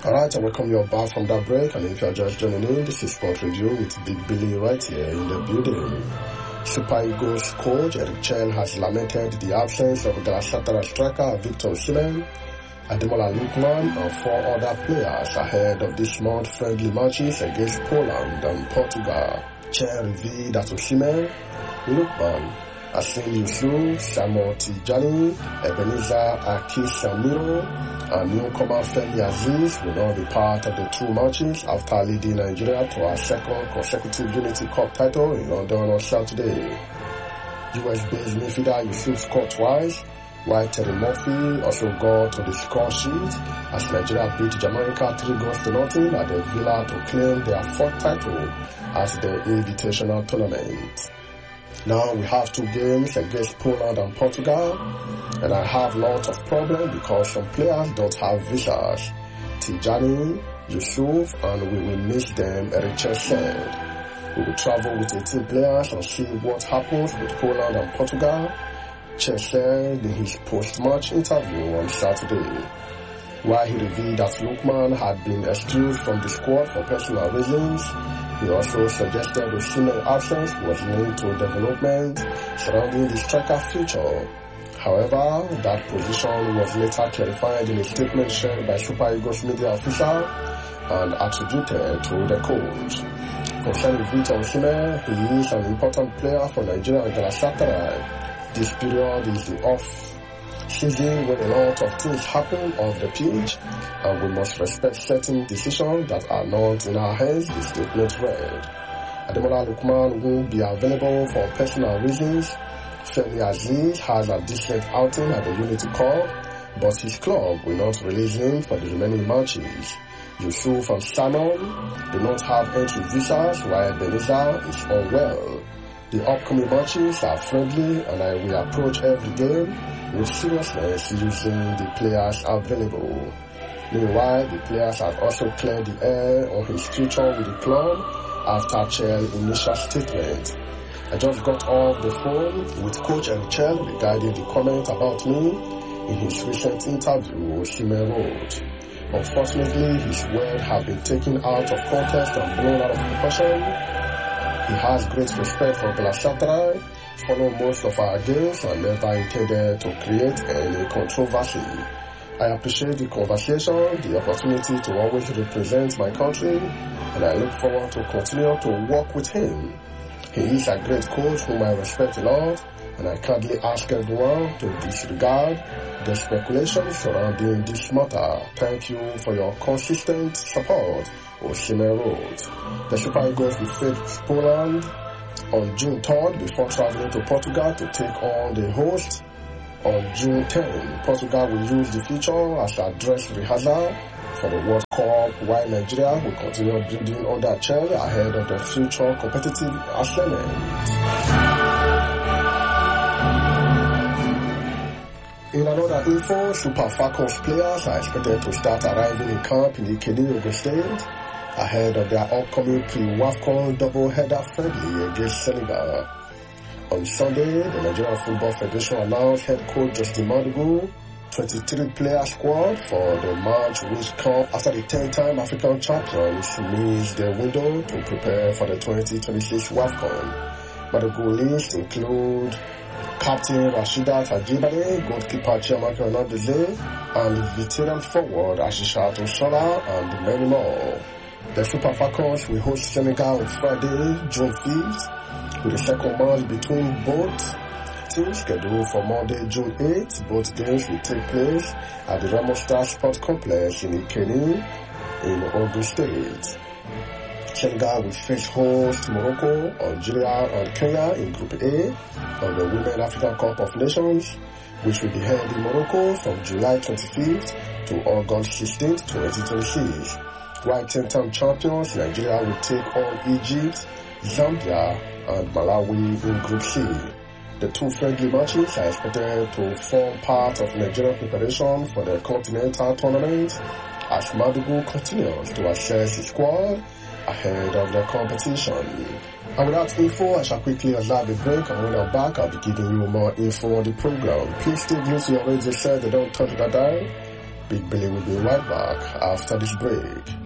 Alright, I welcome you back from that break, and if you're just joining in, this is Sport Review with Big Billy right here in the building. Super Eagles coach Eric Chell has lamented the absence of Galatasaray striker Victor Osimhen, Ademola Lookman and 4 other players ahead of this month's friendly matches against Poland and Portugal. Chell revealed that Osimhen, Lookman, Asin Yusuf, Samuel Tijani, Ebenezer Akishamiro, and newcomer Femi Aziz will not be part of the 2 matches after leading Nigeria to our 2nd consecutive Unity Cup title in London on Saturday. US-based midfielder Yusuf scored twice, while Terry Murphy also got to the score sheet as Nigeria beat Jamaica 3-0 at the Villa to claim their 4th title at the Invitational Tournament. Now we have 2 games against Poland and Portugal, and I have lots of problems because some players don't have visas. Tijani, Yusuf, and we will miss them, Eric Chell said. We will travel with 18 players and see what happens with Poland and Portugal, Chell said in his post-match interview on Saturday. While he revealed that Lookman had been excused from the squad for personal reasons, he also suggested Osimhen's absence was linked to development surrounding the striker's future. However, that position was later clarified in a statement shared by Super Eagles media official and attributed to the coach. Concerning Victor Osimhen, he is an important player for Nigeria and Galatasaray. This period is the off-season when a lot of things happen off the pitch, and we must respect certain decisions that are not in our hands, the statement read. Ademola Lookman will be available for personal reasons. Femi Aziz has a decent outing at the Unity Cup, but his club will not release him for the remaining matches. Yusuf and Samuel do not have entry visas, while Ebenezer is unwell. The upcoming matches are friendly, and I will approach every game with seriousness using the players available. Meanwhile, the players have also cleared the air on his future with the club after Chell's initial statement. I just got off the phone with Coach Eric Chell regarding the comment about me in his recent interview, Osimhen wrote. Unfortunately, his words have been taken out of context and blown out of proportion. He has great respect for Galatasaray, followed most of our games, and never intended to create any controversy. I appreciate the conversation, the opportunity to always represent my country, and I look forward to continue to work with him. He is a great coach whom I respect a lot, and I kindly ask everyone to disregard the speculation surrounding this matter. Thank you for your consistent support, Osimhen wrote. The Super Eagles will face Poland on June 3rd before traveling to Portugal to take on the host on June 10. Portugal will use the feature as a dress rehearsal for the World Cup, while Nigeria will continue building under Chell ahead of the future competitive ascendant. In another info, Super Falcons players are expected to start arriving in camp in Ikedi, Ogun State, ahead of their upcoming pre-WAFCON double-header friendly against Senegal. On Sunday, the Nigerian Football Federation announced head coach Justin Madugu 23-player squad for the match, which comes after the 10-time African champions missed their window to prepare for the 2026 WAFCON. Madugu list include Captain Rasheedat Ajibade, goalkeeper Chiamaka Nnadozie, and veteran forward Asisat Oshola, and many more. The Super Falcons will host Senegal on Friday, June 5th, with the second match between both teams scheduled for Monday, June 8th. Both games will take place at the Remo Star Sports Complex in Ikeni in Ogun State. Senegal will face host Morocco, Algeria, and Kenya in Group A of the Women African Cup of Nations, which will be held in Morocco from July 25th to August 16th, 2026. While 10-time champions, Nigeria will take on Egypt, Zambia, and Malawi in Group C. The 2 friendly matches are expected to form part of Nigerian preparation for the continental tournament as Madugu continues to assess his squad ahead of the competition. And with that info, I shall quickly observe a break, and when I'm back, I'll be giving you more info on the program. Please stay glued to your radio set, don't touch that dial. Big Billy will be right back after this break.